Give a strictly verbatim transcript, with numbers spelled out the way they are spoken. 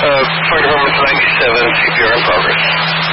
uh, Fire Department ninety-seven, C P R in progress.